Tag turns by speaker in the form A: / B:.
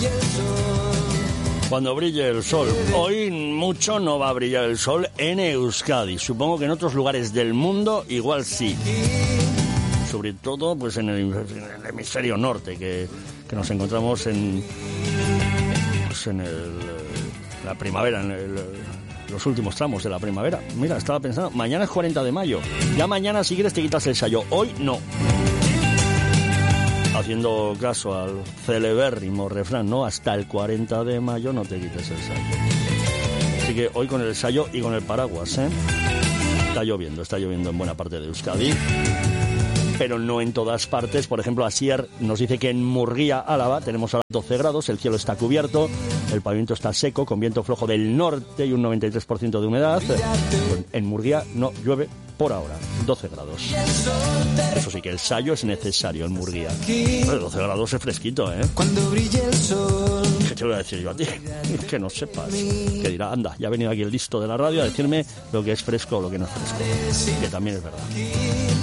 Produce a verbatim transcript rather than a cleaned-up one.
A: Cuando brille el sol. Hoy mucho no va a brillar el sol en Euskadi. Supongo que en otros lugares del mundo igual sí. Sobre todo pues en el, en el hemisferio norte, que, que nos encontramos en, pues en el, la primavera, en el, los últimos tramos de la primavera. Mira, estaba pensando, mañana es cuarenta de mayo. Ya mañana si quieres te quitas el sayo. Hoy no. Haciendo caso al celebérrimo refrán, ¿no? Hasta el cuarenta de mayo no te quites el sayo. Así que hoy con el sayo y con el paraguas, ¿eh? Está lloviendo, está lloviendo en buena parte de Euskadi, pero no en todas partes. Por ejemplo, Asier nos dice que en Murguía, Álava, tenemos ahora doce grados, el cielo está cubierto, el pavimento está seco, con viento flojo del norte y un noventa y tres por ciento de humedad. En Murguía no llueve por ahora, doce grados. Eso sí que el sayo es necesario en Murguía. Pero doce grados es fresquito, ¿eh?
B: Cuando brille el sol.
A: ¿Qué te voy a decir yo a ti? Que no sepas. Que dirá, anda, ya ha venido aquí el listo de la radio a decirme lo que es fresco o lo que no es fresco. Que también es verdad.